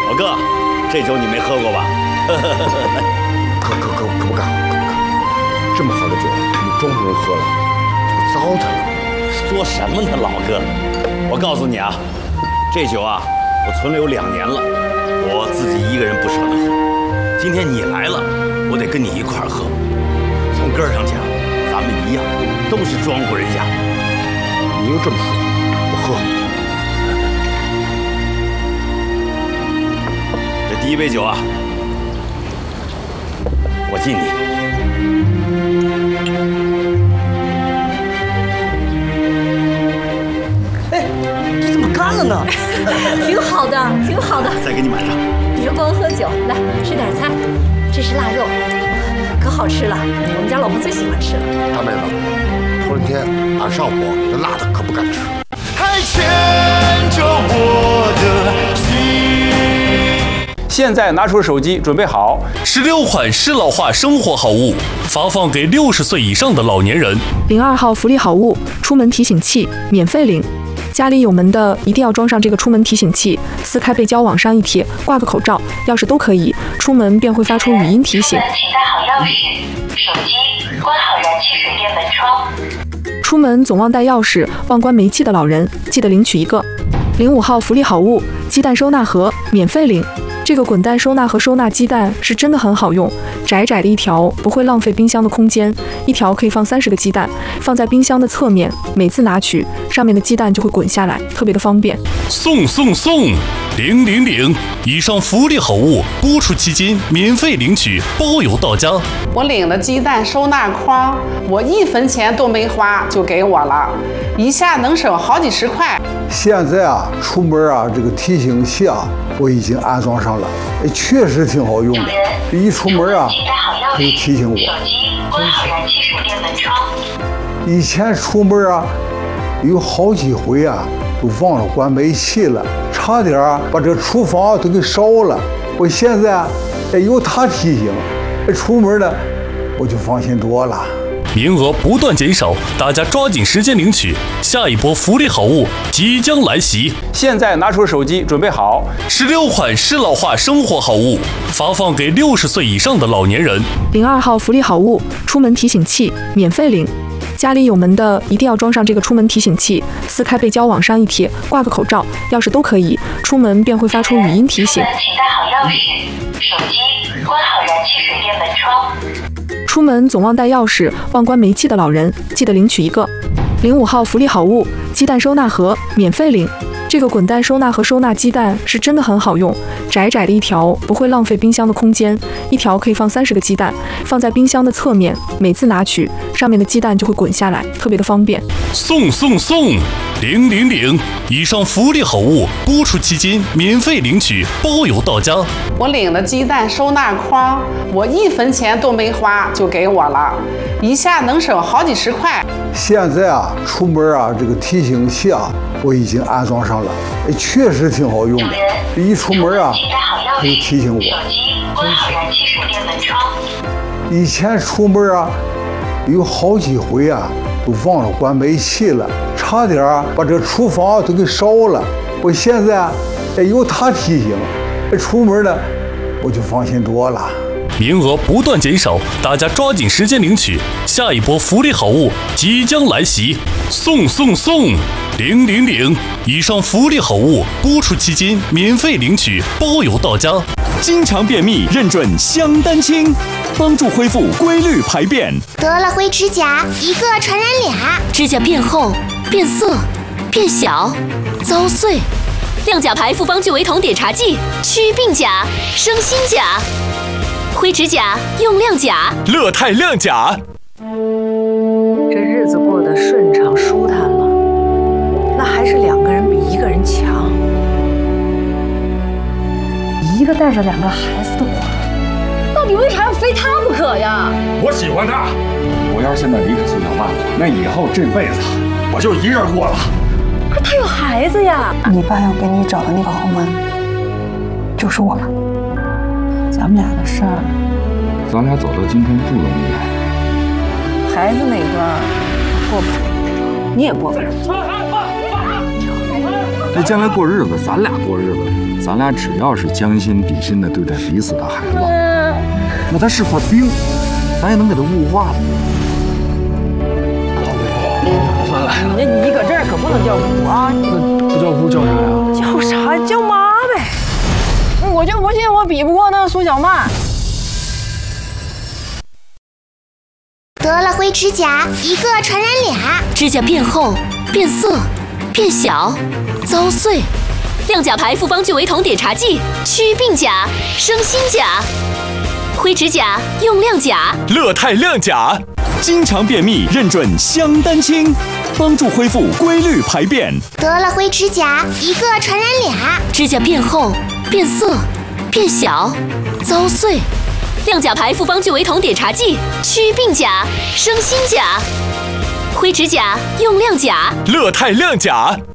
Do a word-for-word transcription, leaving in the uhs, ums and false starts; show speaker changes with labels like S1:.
S1: 老哥，这酒你没喝过吧？
S2: 可可可可不敢，可不敢！这么好的酒，你中国人喝了就糟蹋了。
S1: 说什么呢，老哥？我告诉你啊，这酒啊，我存了有两年了，我自己一个人不舍得喝。今天你来了，我得跟你一块儿喝。从根儿上讲，咱们一样，都是庄户人家。
S2: 你又这么说，我喝。
S1: 这第一杯酒啊，我敬你。
S3: 哎，这怎么干了呢？
S4: 挺好的，挺好的。
S1: 再给你满上。
S4: 别光喝酒，来吃点菜。这是腊肉，可好吃了，我们家老婆最喜欢吃了。
S2: 大妹子，头两天俺上火，这辣的可不敢吃。
S5: 还牵着我的心。
S6: 现在拿出手机，准备好。
S7: 十六款适老化生活好物，发放给六十岁以上的老年人。
S8: 零二号福利好物，出门提醒器，免费领。家里有门的一定要装上这个出门提醒器，撕开背胶往上一贴，挂个口罩、钥匙都可以，出门便会发出语音提醒。
S9: 请带好钥匙、手机，关好燃气水电门窗。
S8: 出门总忘带钥匙、忘关煤气的老人，记得领取一个。零五号福利好物，鸡蛋收纳盒，免费领。这个滚蛋收纳盒收纳鸡蛋是真的很好用，窄窄的一条不会浪费冰箱的空间，一条可以放三十个鸡蛋，放在冰箱的侧面，每次拿取上面的鸡蛋就会滚下来，特别的方便。
S7: 送送送，领领领！以上福利好物播出期间免费领取，包邮到家。
S10: 我领了鸡蛋收纳筐，我一分钱都没花就给我了，一下能省好几十块。
S11: 现在啊，出门啊，这个提醒器啊，我已经安装上了，确实挺好用的。一出门啊，它就提醒我。
S9: 手机关好燃气水电门窗。
S11: 以前出门啊，有好几回啊，都忘了关煤气了，差点啊把这厨房都给烧了。我现在哎有它提醒，出门呢我就放心多了。
S7: 名额不断减少，大家抓紧时间领取，下一波福利好物即将来袭。
S6: 现在拿出手机，准备好。
S7: 十六款适老化生活好物，发放给六十岁以上的老年人。
S8: 零二号福利好物，出门提醒器，免费领。家里有门的一定要装上这个出门提醒器，撕开背胶往上一贴，挂个口罩、钥匙都可以，出门便会发出语音提醒。
S9: 请带好钥匙、手机，关好燃气水电门窗。
S8: 出门总忘带钥匙、忘关煤气的老人，记得领取一个。零五号福利好物，鸡蛋收纳盒，免费领。这个滚蛋收纳盒收纳鸡蛋是真的很好用，窄窄的一条不会浪费冰箱的空间，一条可以放三十个鸡蛋，放在冰箱的侧面，每次拿取上面的鸡蛋就会滚下来，特别的方便。
S7: 送送送，领领领！以上福利好物播出期间免费领取，包邮到家。
S10: 我领了鸡蛋收纳筐，我一分钱都没花就给我了，一下能省好几十块。
S11: 现在啊，出门啊，这个提醒器啊，我已经安装上了，确实挺好用的。一出门啊，它就提醒我。
S9: 手机关好燃气水电门窗。
S11: 以前出门啊，有好几回啊，都忘了关煤气了，差点啊把这厨房都给烧了。我现在哎有它提醒，出门呢我就放心多了。
S7: 名额不断减少，大家抓紧时间领取，下一波福利好物即将来袭！送送送，领领领！以上福利好物播出期间免费领取，包邮到家。
S5: 经常便秘，认准香丹清，帮助恢复规律排便。
S12: 得了灰指甲，一个传染俩，
S13: 指甲变厚、变色、变小、遭碎。亮甲牌复方聚维酮碘茶剂，祛病甲、生新甲。灰指甲用亮甲，
S5: 乐泰亮甲。
S3: 这日子过得顺畅舒坦了，那还是两个人比一个人强。一个带着两个孩子的我，到底为啥要非他不可呀？
S14: 我喜欢他，我要是现在离开孙小曼，那以后这辈子我就一人过了。
S3: 可他有孩子呀！
S15: 你爸要给你找的那个豪门，就是我了。咱们俩的事儿，
S14: 咱俩走到今天不容易。
S3: 孩子那关过不了，你也过不了。
S14: 这将来过日子，咱俩过日子。 咱俩只要是将心比心的对待彼此的孩子，那他是块冰，咱也能给他雾化了。
S16: 算了，那你搁这儿可不能叫姑啊！
S17: 那不叫姑叫啥呀？
S16: 叫啥？叫妈呗！我就不信我比不过那苏小曼。
S12: 得了灰指甲，一个传染俩。
S13: 指甲变厚、变色、变小、遭碎。亮甲牌复方聚维酮碘茶剂，祛病甲、生新甲。灰指甲用亮甲，
S5: 乐泰亮甲，经常便秘认准香丹清，帮助恢复规律排便。
S12: 得了灰指甲，一个传染俩。
S13: 指甲变厚、变色、变小、遭碎。亮甲牌复方聚维酮碘茶剂，祛病甲、生新甲。灰指甲用亮甲，
S5: 乐泰亮甲。